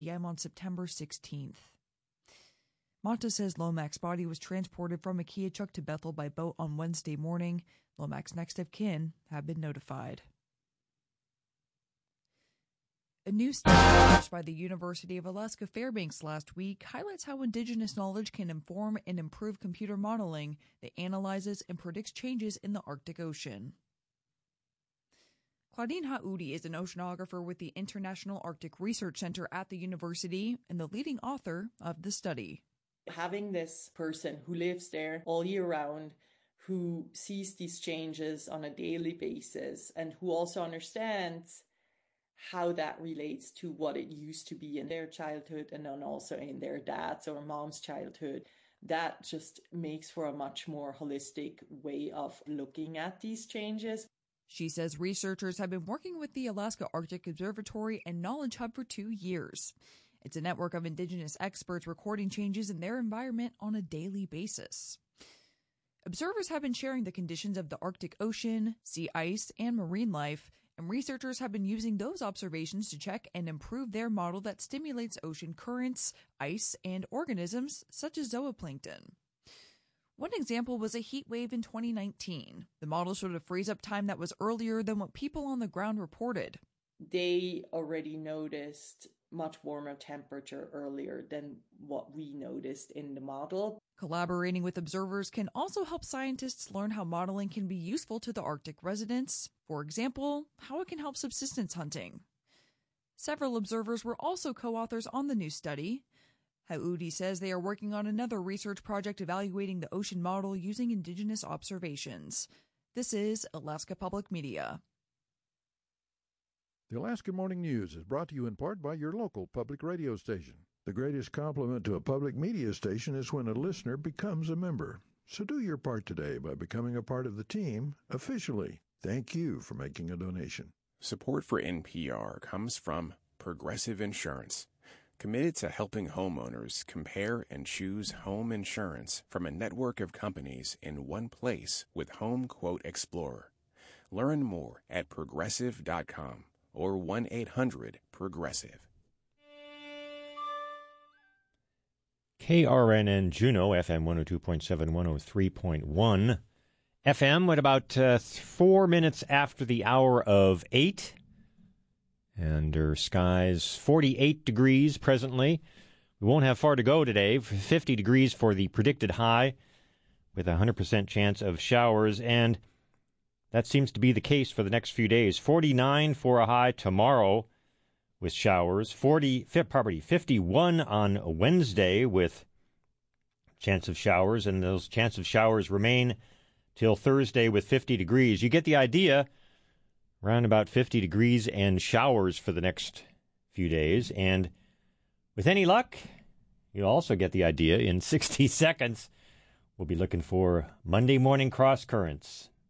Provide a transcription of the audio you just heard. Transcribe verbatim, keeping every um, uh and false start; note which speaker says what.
Speaker 1: p.m. on September sixteenth. Mata says Lomac's body was transported from Akiachuk to Bethel by boat on Wednesday morning. Lomac's next of kin have been notified. A new study published by the University of Alaska Fairbanks last week highlights how Indigenous knowledge can inform and improve computer modeling that analyzes and predicts changes in the Arctic Ocean. Claudine Haoudi is an oceanographer with the International Arctic Research Center at the university and the leading author of the study.
Speaker 2: Having this person who lives there all year round, who sees these changes on a daily basis, and who also understands how that relates to what it used to be in their childhood and then also in their dad's or mom's childhood, that just makes for a much more holistic way of looking at these changes.
Speaker 1: She says researchers have been working with the Alaska Arctic Observatory and Knowledge Hub for two years. It's a network of Indigenous experts recording changes in their environment on a daily basis. Observers have been sharing the conditions of the Arctic Ocean, sea ice, and marine life, and researchers have been using those observations to check and improve their model that stimulates ocean currents, ice, and organisms such as zooplankton. One example was a heat wave in twenty nineteen. The model showed a freeze-up time that was earlier than what people on the ground reported.
Speaker 2: They already noticed much warmer temperature earlier than what we noticed in the model.
Speaker 1: Collaborating with observers can also help scientists learn how modeling can be useful to the Arctic residents. For example, how it can help subsistence hunting. Several observers were also co-authors on the new study. Haoudi says they are working on another research project evaluating the ocean model using Indigenous observations. This is Alaska Public Media.
Speaker 3: The Alaska Morning News is brought to you in part by your local public radio station. The greatest compliment to a public media station is when a listener becomes a member. So do your part today by becoming a part of the team officially. Thank you for making a donation.
Speaker 4: Support for N P R comes from Progressive Insurance, committed to helping homeowners compare and choose home insurance from a network of companies in one place with Home Quote Explorer. Learn more at progressive dot com or one eight hundred progressive.
Speaker 5: K R N N Juneau, F M one oh two point seven, one oh three point one. F M at about uh, four minutes after the hour of eight. Under skies, forty-eight degrees presently. We won't have far to go today. fifty degrees for the predicted high with a one hundred percent chance of showers. And that seems to be the case for the next few days. forty-nine for a high tomorrow with showers. forty, probably fifty-one on Wednesday with chance of showers. And those chance of showers remain till Thursday with fifty degrees. You get the idea. Around about fifty degrees and showers for the next few days. And with any luck, you'll also get the idea. In sixty seconds, we'll be looking for Monday morning cross currents.